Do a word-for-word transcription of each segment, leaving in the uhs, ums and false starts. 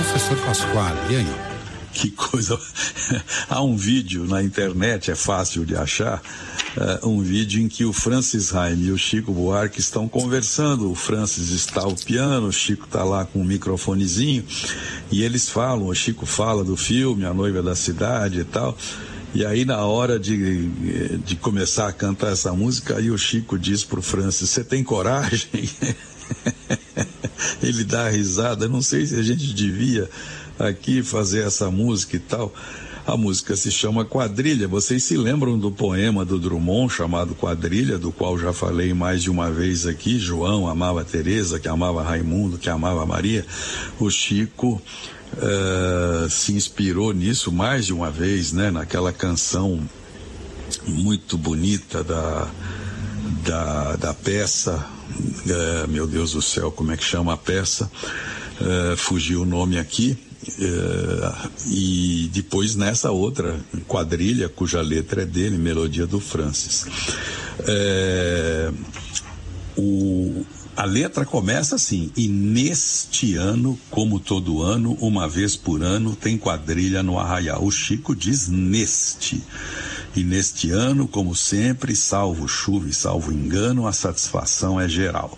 Professor Pasquale, e aí? Que coisa. Há um vídeo na internet, é fácil de achar, uh, um vídeo em que o Francis Haim e o Chico Buarque estão conversando. O Francis está ao piano, o Chico está lá com um microfonezinho, e eles falam, o Chico fala do filme A Noiva da Cidade e tal. E aí, na hora de, de começar a cantar essa música, aí o Chico diz pro Francis: você tem coragem? Ele dá risada. Não sei se a gente devia aqui fazer essa música e tal. A música se chama Quadrilha. Vocês se lembram do poema do Drummond chamado Quadrilha, do qual já falei mais de uma vez aqui? João amava Teresa, que amava Raimundo, que amava Maria. O Chico uh, se inspirou nisso mais de uma vez, né? Naquela canção muito bonita da, da, da peça. Uh, meu Deus do céu, como é que chama a peça? Uh, fugiu o nome aqui. Uh, e depois nessa outra Quadrilha, cuja letra é dele, melodia do Francis. Uh, o, a letra começa assim: e neste ano, como todo ano, uma vez por ano, tem quadrilha no Arraial. O Chico diz neste. E neste ano, como sempre, salvo chuva e salvo engano, a satisfação é geral.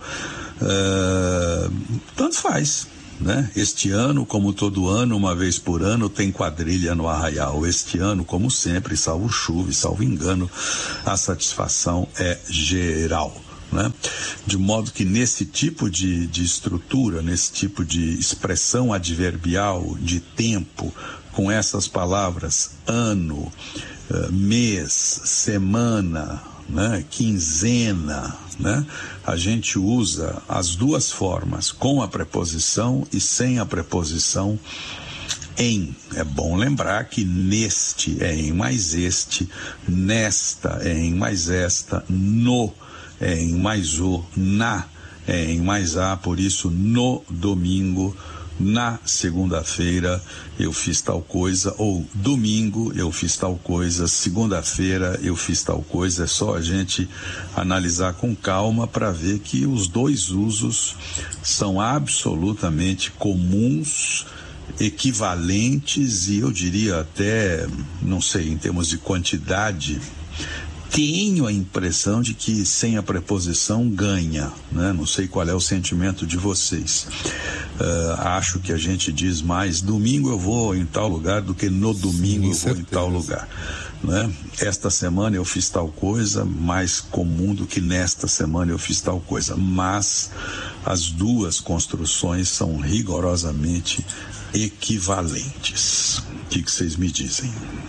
Uh, tanto faz, né? Este ano, como todo ano, uma vez por ano, tem quadrilha no Arraial. Este ano, como sempre, salvo chuva e salvo engano, a satisfação é geral. Né? De modo que nesse tipo de, de estrutura, nesse tipo de expressão adverbial de tempo, com essas palavras ano, uh, mês, semana, né, quinzena, né, a gente usa as duas formas, com a preposição e sem a preposição em. É bom lembrar que neste é em mais este, nesta é em mais esta, no é em mais o, na é em mais a, por isso no domingo, na segunda-feira eu fiz tal coisa, ou domingo eu fiz tal coisa, segunda-feira eu fiz tal coisa. É só a gente analisar com calma para ver que os dois usos são absolutamente comuns, equivalentes, e eu diria até, não sei, em termos de quantidade, tenho a impressão de que sem a preposição ganha, né? Não sei qual é o sentimento de vocês. Uh, acho que a gente diz mais domingo eu vou em tal lugar do que no domingo Sim, eu vou em tal lugar, né? Esta semana eu fiz tal coisa, mais comum do que nesta semana eu fiz tal coisa, mas as duas construções são rigorosamente equivalentes. O que que vocês me dizem?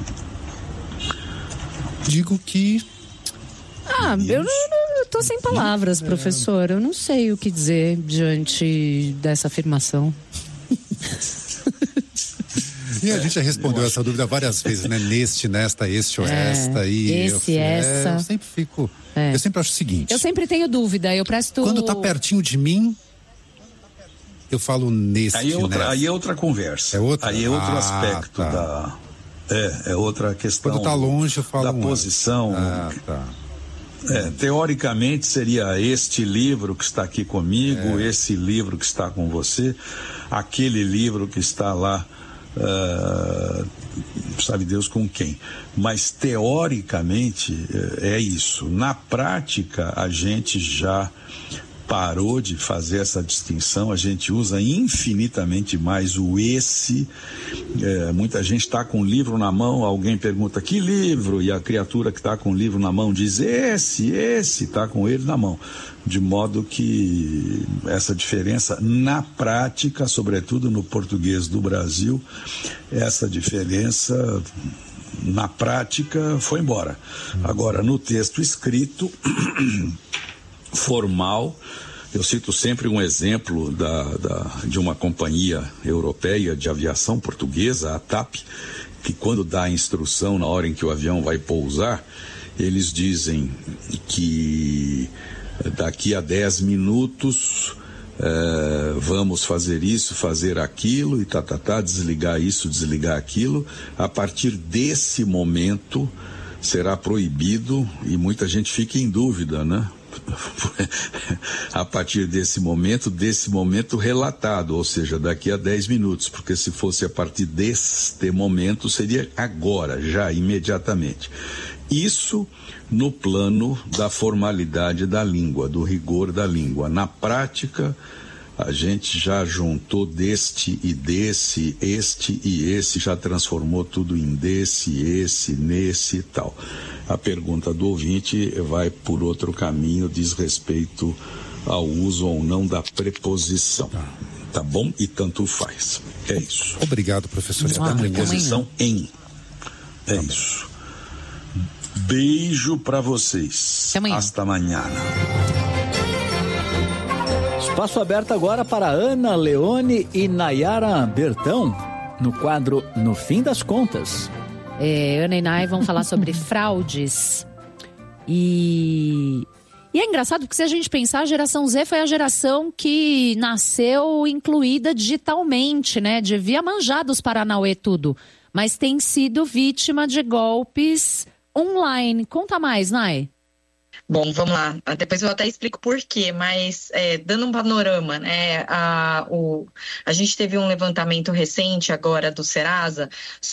Digo que... Ah, eu não tô sem palavras, professor. Eu não sei o que dizer diante dessa afirmação. E a gente já respondeu essa dúvida várias vezes, né? Neste, nesta, este ou é, esta. E esse, eu, essa. É, eu sempre fico... É. Eu sempre acho o seguinte... Eu sempre tenho dúvida, eu presto... Quando tá pertinho de mim, eu falo neste, aí é outra, nesta. Aí é outra conversa. É outra? Aí é outro ah, aspecto tá. da... É, é outra questão. Quando tá longe, eu falo da um posição. Ah, tá. É, teoricamente seria este livro que está aqui comigo, é. esse livro que está com você, aquele livro que está lá, uh, sabe Deus com quem. Mas teoricamente é isso. Na prática a gente já parou de fazer essa distinção, a gente usa infinitamente mais o esse. É, muita gente está com o livro na mão, alguém pergunta que livro, e a criatura que está com o livro na mão diz esse, esse, está com ele na mão. De modo que essa diferença na prática, sobretudo no português do Brasil, essa diferença na prática foi embora. Agora, no texto escrito formal, eu cito sempre um exemplo da, da, de uma companhia europeia de aviação portuguesa, a TAP, que quando dá a instrução na hora em que o avião vai pousar, eles dizem que daqui a dez minutos eh, vamos fazer isso, fazer aquilo e tá, tá, tá, desligar isso, desligar aquilo. A partir desse momento será proibido, e muita gente fica em dúvida, né? a partir desse momento, desse momento relatado, ou seja, daqui a dez minutos, porque se fosse a partir deste momento, seria agora, já, imediatamente. Isso no plano da formalidade da língua, do rigor da língua. Na prática, a gente já juntou deste e desse, este e esse, já transformou tudo em desse, esse, nesse e tal. A pergunta do ouvinte vai por outro caminho, diz respeito ao uso ou não da preposição. Tá bom? E tanto faz. É isso. Obrigado, professor. Ah, a preposição em. É isso. Beijo para vocês. Até amanhã. Hasta amanhã. Espaço aberto agora para Ana Leone e Nayara Bertão, no quadro No Fim das Contas. É, Ana e Nay vão falar sobre fraudes. E... e é engraçado porque se a gente pensar, a geração Z foi a geração que nasceu incluída digitalmente, né? Devia manjar dos Paranauê tudo. Mas tem sido vítima de golpes online. Conta mais, Nay. Bom, vamos lá. Depois eu até explico por quê, mas é, dando um panorama, né? A, o, a gente teve um levantamento recente agora do Serasa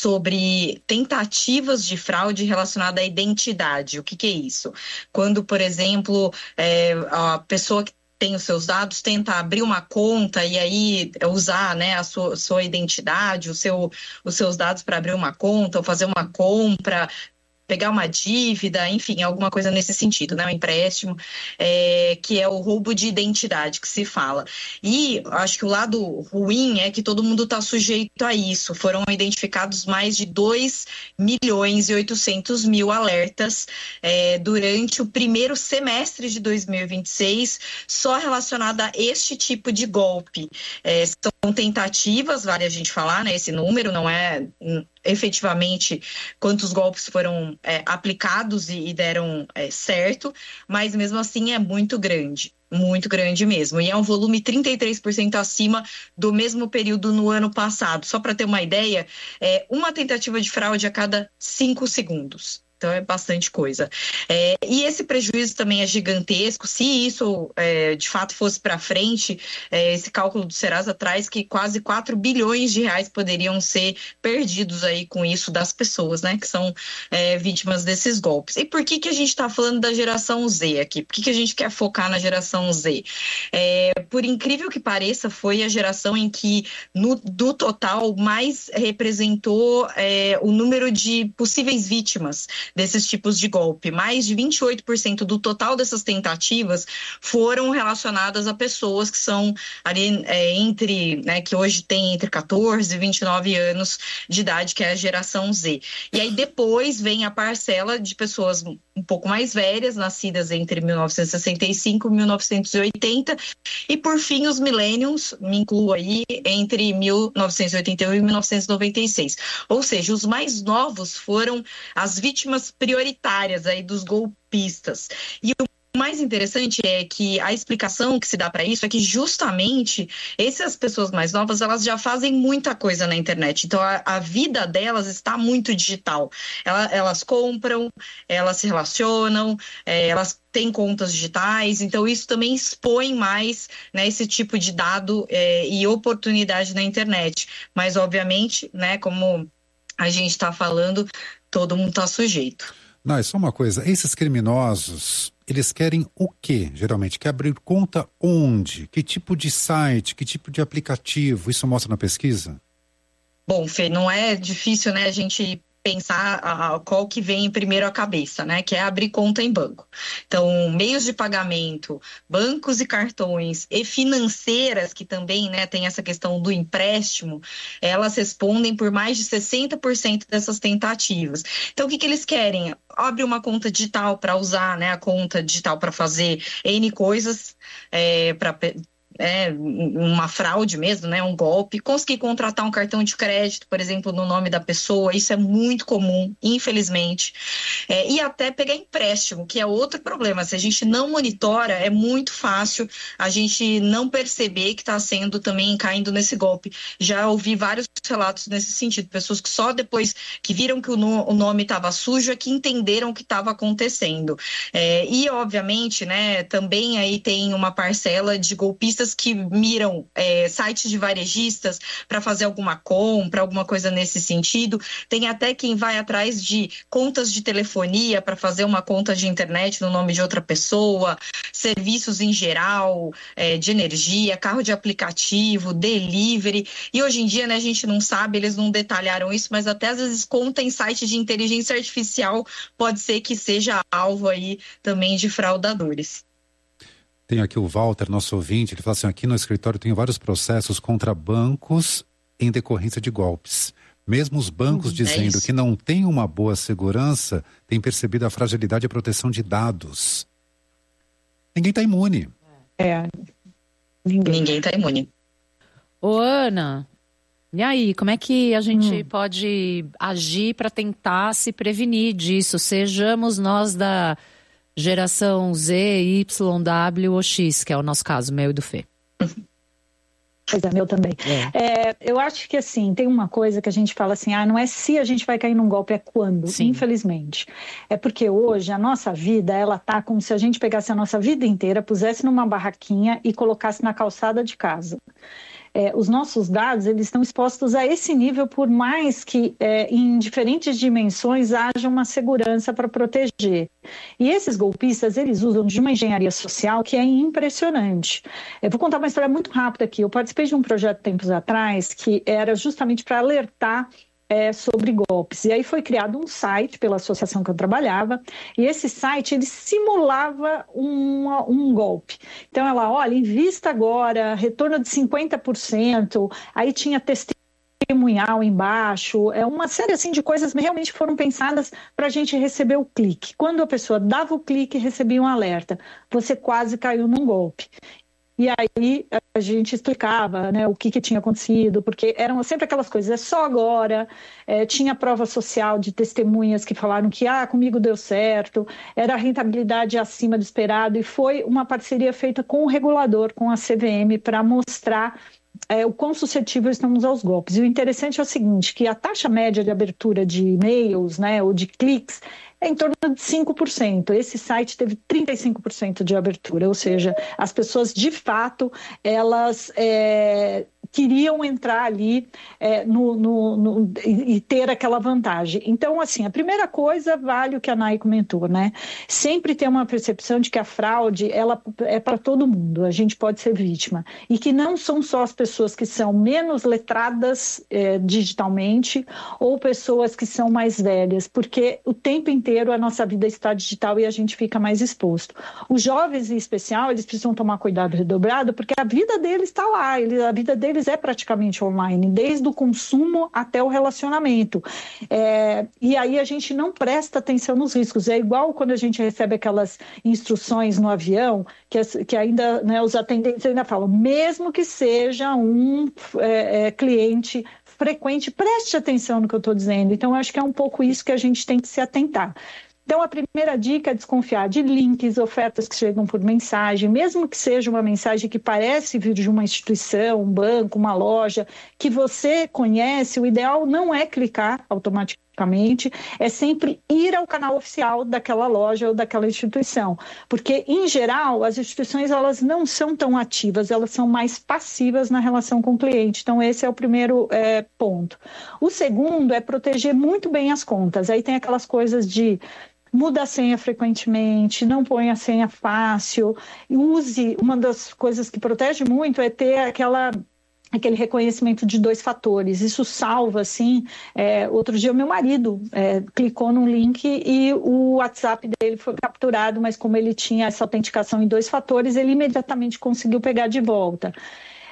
sobre tentativas de fraude relacionada à identidade. O que, que é isso? Quando, por exemplo, é, a pessoa que tem os seus dados, tenta abrir uma conta e aí usar, né, a sua, sua identidade, o seu, os seus dados para abrir uma conta ou fazer uma compra, pegar uma dívida, enfim, alguma coisa nesse sentido, né? Um empréstimo, é, que é o roubo de identidade que se fala. E acho que o lado ruim é que todo mundo está sujeito a isso. Foram identificados mais de dois milhões e oitocentos mil alertas é, durante o primeiro semestre de dois mil e vinte e seis, só relacionado a este tipo de golpe. É, são tentativas, vale a gente falar, né? Esse número não é efetivamente quantos golpes foram é, aplicados e, e deram é, certo, mas mesmo assim é muito grande, muito grande mesmo, e é um volume trinta e três por cento acima do mesmo período no ano passado. Só para ter uma ideia, é uma tentativa de fraude a cada cinco segundos. Então é bastante coisa. É, e esse prejuízo também é gigantesco. Se isso é, de fato fosse para frente, é, esse cálculo do Serasa traz que quase quatro bilhões de reais poderiam ser perdidos aí com isso das pessoas, né, que são é, vítimas desses golpes. E por que, que a gente está falando da geração Z aqui? Por que, que a gente quer focar na geração Z? É, por incrível que pareça, foi a geração em que, no, do total, mais representou é, o número de possíveis vítimas desses tipos de golpe. Mais de vinte e oito por cento do total dessas tentativas foram relacionadas a pessoas que são ali é, entre, né, que hoje tem entre catorze e vinte e nove anos de idade, que é a geração Z. E aí depois vem a parcela de pessoas um pouco mais velhas, nascidas entre mil novecentos e sessenta e cinco e mil novecentos e oitenta, e por fim os millennials, me incluo aí, entre mil novecentos e oitenta e um e mil novecentos e noventa e seis. Ou seja, os mais novos foram as vítimas prioritárias aí dos golpistas. E o O mais interessante é que a explicação que se dá para isso é que justamente essas pessoas mais novas, elas já fazem muita coisa na internet. Então a, a vida delas está muito digital. Ela, elas compram, elas se relacionam, é, elas têm contas digitais. Então isso também expõe mais, né, esse tipo de dado é, e oportunidade na internet. Mas obviamente, né, como a gente está falando, todo mundo está sujeito. Não, é só uma coisa, esses criminosos, eles querem o quê, geralmente? Quer abrir conta onde? Que tipo de site, que tipo de aplicativo? Isso mostra na pesquisa? Bom, Fê, não é difícil, né, a gente pensar a, a, qual que vem primeiro à cabeça, né, que é abrir conta em banco. Então, meios de pagamento, bancos e cartões e financeiras, que também, né, tem essa questão do empréstimo, elas respondem por mais de sessenta por cento dessas tentativas. Então, o que que eles querem? Abre uma conta digital para usar, né, a conta digital para fazer N coisas, é, para é, uma fraude mesmo, né, um golpe, conseguir contratar um cartão de crédito, por exemplo, no nome da pessoa, isso é muito comum, infelizmente, é, e até pegar empréstimo, que é outro problema. Se a gente não monitora, é muito fácil a gente não perceber que está sendo também caindo nesse golpe. Já ouvi vários relatos nesse sentido, pessoas que só depois que viram que o, no, o nome estava sujo é que entenderam o que estava acontecendo. É, e, obviamente, né, também aí tem uma parcela de golpistas que miram é, sites de varejistas para fazer alguma compra, alguma coisa nesse sentido. Tem até quem vai atrás de contas de telefonia para fazer uma conta de internet no nome de outra pessoa, serviços em geral, é, de energia, carro de aplicativo, delivery. E hoje em dia, né, a gente não sabe, eles não detalharam isso, mas até às vezes conta em site de inteligência artificial pode ser que seja alvo aí também de fraudadores. Tenho aqui o Walter, nosso ouvinte, ele fala assim, aqui no escritório tenho vários processos contra bancos em decorrência de golpes. Mesmo os bancos hum, dizendo é que não tem uma boa segurança, têm percebido a fragilidade e a proteção de dados. Ninguém está imune. É, ninguém está imune. Ô, Ana, e aí, como é que a gente hum. pode agir para tentar se prevenir disso? Sejamos nós da geração Z, Y, W ou X, que é o nosso caso, meu e do Fê. Pois é, meu também. É. É, eu acho que, assim, tem uma coisa que a gente fala assim, ah, não é se a gente vai cair num golpe, é quando, Sim. infelizmente. É porque hoje a nossa vida, ela tá como se a gente pegasse a nossa vida inteira, pusesse numa barraquinha e colocasse na calçada de casa. É, os nossos dados, eles estão expostos a esse nível, por mais que é, em diferentes dimensões haja uma segurança para proteger. E esses golpistas, eles usam de uma engenharia social que é impressionante. Eu vou contar uma história muito rápida aqui. Eu participei de um projeto tempos atrás que era justamente para alertar É, sobre golpes. E aí foi criado um site pela associação que eu trabalhava, e esse site, ele simulava um, um golpe. Então ela, olha, invista agora, retorno de cinquenta por cento, aí tinha testemunhal embaixo, é uma série assim de coisas que realmente foram pensadas para a gente receber o clique. Quando a pessoa dava o clique, recebia um alerta. Você quase caiu num golpe. E aí a gente explicava, né, o que, que tinha acontecido, porque eram sempre aquelas coisas, é só agora, é, tinha prova social de testemunhas que falaram que ah, comigo deu certo, era a rentabilidade acima do esperado, e foi uma parceria feita com o regulador, com a C V M, para mostrar É, o quão suscetíveis estamos aos golpes. E o interessante é o seguinte, que a taxa média de abertura de e-mails, né, ou de cliques, é em torno de cinco por cento. Esse site teve trinta e cinco por cento de abertura, ou seja, as pessoas, de fato, elas é, queriam entrar ali é, no, no, no, e ter aquela vantagem. Então, assim, a primeira coisa vale o que a Nay comentou, né? Sempre ter uma percepção de que a fraude, ela é para todo mundo, a gente pode ser vítima. E que não são só as pessoas que são menos letradas é, digitalmente ou pessoas que são mais velhas, porque o tempo inteiro a nossa vida está digital e a gente fica mais exposto. Os jovens, em especial, eles precisam tomar cuidado redobrado, porque a vida deles está lá, eles, a vida deles é praticamente online, desde o consumo até o relacionamento. É, e aí a gente não presta atenção nos riscos. É igual quando a gente recebe aquelas instruções no avião, que, que ainda, né, os atendentes ainda falam, mesmo que seja um é, é, cliente frequente, preste atenção no que eu estou dizendo. Então, eu acho que é um pouco isso que a gente tem que se atentar. Então, a primeira dica é desconfiar de links, ofertas que chegam por mensagem, mesmo que seja uma mensagem que parece vir de uma instituição, um banco, uma loja, que você conhece, o ideal não é clicar automaticamente, é sempre ir ao canal oficial daquela loja ou daquela instituição. Porque, em geral, as instituições elas não são tão ativas, elas são mais passivas na relação com o cliente. Então, esse é o primeiro é, ponto. O segundo é proteger muito bem as contas. Aí tem aquelas coisas de muda a senha frequentemente, não põe a senha fácil, use, uma das coisas que protege muito é ter aquela, aquele reconhecimento de dois fatores, isso salva, assim, é, outro dia o meu marido é, clicou num link e o WhatsApp dele foi capturado, mas como ele tinha essa autenticação em dois fatores, ele imediatamente conseguiu pegar de volta.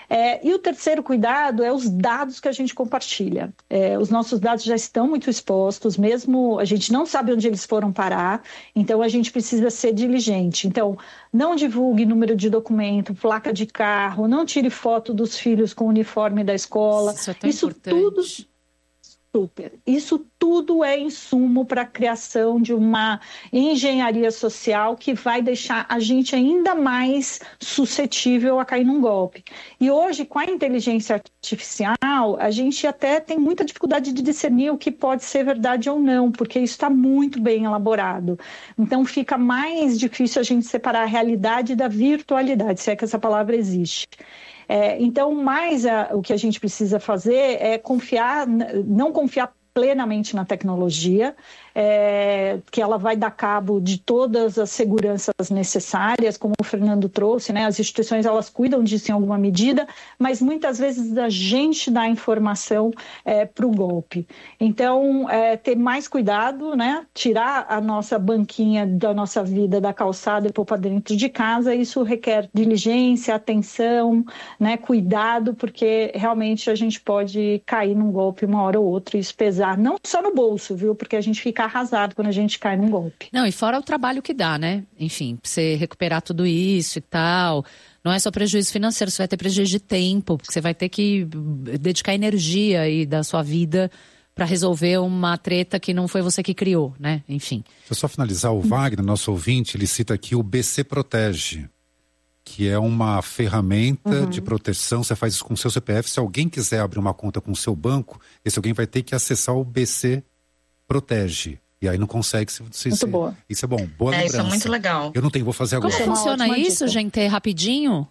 É, e o terceiro cuidado é os dados que a gente compartilha. É, os nossos dados já estão muito expostos, mesmo a gente não sabe onde eles foram parar, então a gente precisa ser diligente. Então, não divulgue número de documento, placa de carro, não tire foto dos filhos com o uniforme da escola. Isso é tão Isso importante. tudo... Super. Isso tudo é insumo para a criação de uma engenharia social que vai deixar a gente ainda mais suscetível a cair num golpe. E hoje, com a inteligência artificial, a gente até tem muita dificuldade de discernir o que pode ser verdade ou não, porque isso está muito bem elaborado. Então, fica mais difícil a gente separar a realidade da virtualidade, se é que essa palavra existe. É, então, mais a, o que a gente precisa fazer é confiar, não confiar plenamente na tecnologia, é, que ela vai dar cabo de todas as seguranças necessárias, como o Fernando trouxe, né? As instituições, elas cuidam disso em alguma medida, mas muitas vezes a gente dá informação é, para o golpe. Então, é, ter mais cuidado, né? Tirar a nossa banquinha da nossa vida da calçada e pôr para dentro de casa, isso requer diligência, atenção, né? Cuidado, porque realmente a gente pode cair num golpe uma hora ou outra e isso pesar, não só no bolso, viu? Porque a gente fica arrasado quando a gente cai num golpe. Não, e fora o trabalho que dá, né? Enfim, pra você recuperar tudo isso e tal. Não é só prejuízo financeiro, você vai ter prejuízo de tempo, porque você vai ter que dedicar energia aí da sua vida para resolver uma treta que não foi você que criou, né? Enfim. Deixa eu só finalizar, o Wagner, nosso ouvinte, ele cita aqui o B C Protege, que é uma ferramenta uhum. de proteção. Você faz isso com o seu C P F. Se alguém quiser abrir uma conta com o seu banco, esse alguém vai ter que acessar o B C Protege. E aí não consegue se... se muito se... boa. Isso é bom, boa é, lembrança. Isso é muito legal. Eu não tenho, vou fazer agora. Como funciona isso, gente? Rapidinho?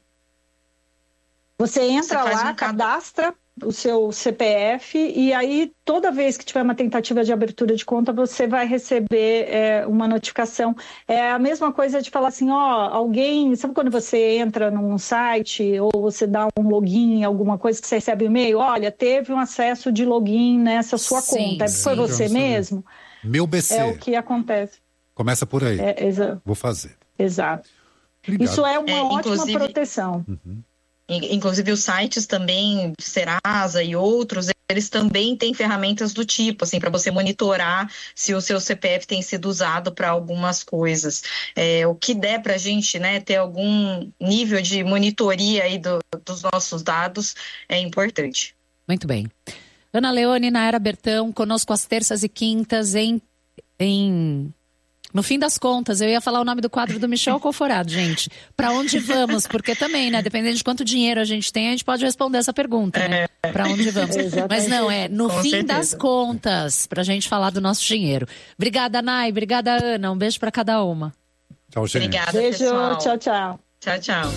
Você entra Você lá, um cadastra o seu C P F e aí toda vez que tiver uma tentativa de abertura de conta, você vai receber é, uma notificação. É a mesma coisa de falar assim, ó, alguém... Sabe quando você entra num site ou você dá um login em alguma coisa que você recebe um e-mail? Olha, teve um acesso de login nessa sua sim, conta. Sim. Foi você Sim. mesmo? Meu B C. É o que acontece. Começa por aí. É, exa... Vou fazer. Exato. Obrigado. Isso é uma é, ótima inclusive... proteção. Uhum. Inclusive os sites também, Serasa e outros, eles também têm ferramentas do tipo, assim, para você monitorar se o seu C P F tem sido usado para algumas coisas. É, o que der para a gente, né, ter algum nível de monitoria aí do, dos nossos dados é importante. Muito bem. Ana Leone e Nayara Bertão, conosco às terças e quintas em... em... No fim das contas, eu ia falar o nome do quadro do Michel Conforado, gente. Pra onde vamos? Porque também, né? Dependendo de quanto dinheiro a gente tem, a gente pode responder essa pergunta, né? Pra onde vamos? Mas não, é no Com fim certeza. das contas, pra gente falar do nosso dinheiro. Obrigada, Nay. Obrigada, Ana. Um beijo pra cada uma. Tchau, gente. Obrigada, Beijo, pessoal. tchau, tchau. Tchau, tchau.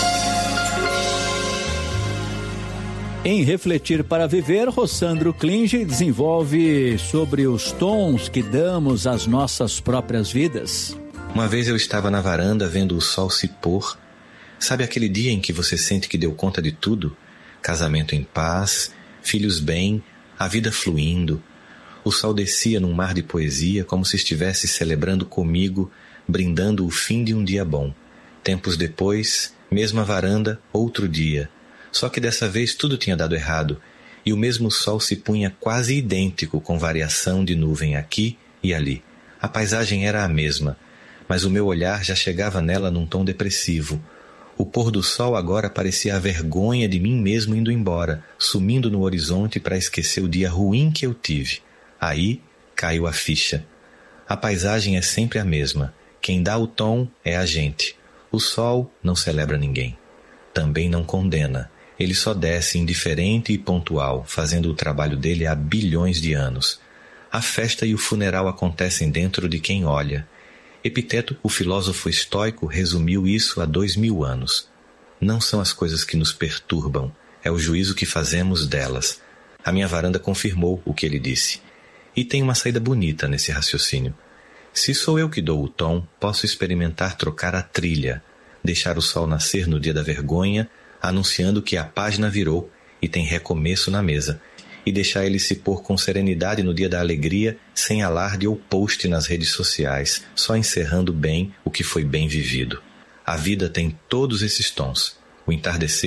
Em Refletir para Viver, Rossandro Klinge desenvolve sobre os tons que damos às nossas próprias vidas. Uma vez eu estava na varanda vendo o sol se pôr. Sabe aquele dia em que você sente que deu conta de tudo? Casamento em paz, filhos bem, a vida fluindo. O sol descia num mar de poesia como se estivesse celebrando comigo, brindando o fim de um dia bom. Tempos depois, mesma varanda, outro dia. Só que dessa vez tudo tinha dado errado, e o mesmo sol se punha quase idêntico, com variação de nuvem aqui e ali. A paisagem era a mesma, mas o meu olhar já chegava nela num tom depressivo. O pôr do sol agora parecia a vergonha de mim mesmo indo embora, sumindo no horizonte para esquecer o dia ruim que eu tive. Aí caiu a ficha. A paisagem é sempre a mesma. Quem dá o tom é a gente. O sol não celebra ninguém. Também não condena. Ele só desce indiferente e pontual, fazendo o trabalho dele há bilhões de anos. A festa e o funeral acontecem dentro de quem olha. Epiteto, o filósofo estoico, resumiu isso há dois mil anos. Não são as coisas que nos perturbam, é o juízo que fazemos delas. A minha varanda confirmou o que ele disse. E tem uma saída bonita nesse raciocínio. Se sou eu que dou o tom, posso experimentar trocar a trilha, deixar o sol nascer no dia da vergonha, anunciando que a página virou e tem recomeço na mesa, e deixar ele se pôr com serenidade no dia da alegria, sem alarde ou post nas redes sociais, só encerrando bem o que foi bem vivido. A vida tem todos esses tons. O entardecer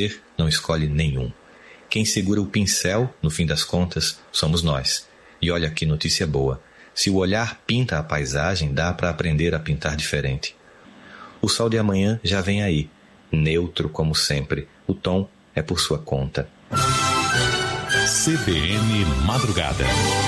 não escolhe nenhum. Quem segura o pincel, no fim das contas, somos nós. E olha que notícia boa. Se o olhar pinta a paisagem, dá para aprender a pintar diferente. O sol de amanhã já vem aí. Neutro como sempre. O tom é por sua conta. C B N Madrugada.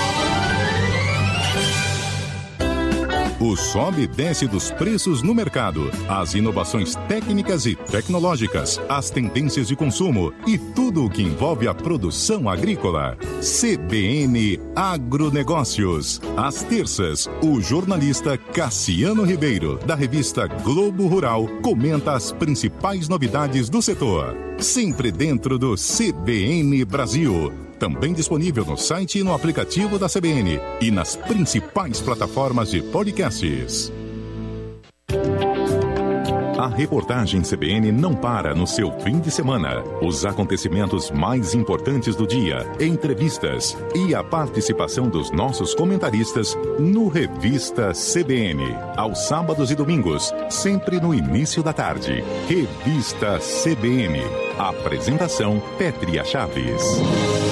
O sobe e desce dos preços no mercado, as inovações técnicas e tecnológicas, as tendências de consumo e tudo o que envolve a produção agrícola. C B N Agronegócios. Às terças, o jornalista Cassiano Ribeiro, da revista Globo Rural, comenta as principais novidades do setor. Sempre dentro do C B N Brasil. Também disponível no site e no aplicativo da C B N e nas principais plataformas de podcasts. A reportagem C B N não para no seu fim de semana. Os acontecimentos mais importantes do dia, entrevistas e a participação dos nossos comentaristas no Revista C B N. Aos sábados e domingos, sempre no início da tarde. Revista C B N. Apresentação Pétria Chaves.